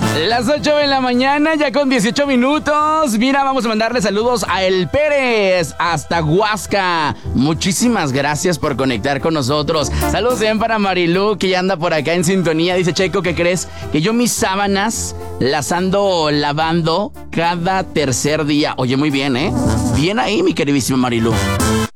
Las 8 de la mañana, ya con 18 minutos. Mira, vamos a mandarle saludos a El Pérez hasta Huasca. Muchísimas gracias por conectar con nosotros. Saludos también para Marilú, que ya anda por acá en sintonía. Dice, Checo, ¿qué crees? Que yo mis sábanas las ando lavando cada tercer día. Oye, muy bien, ¿eh? Bien ahí, mi queridísima Marilú.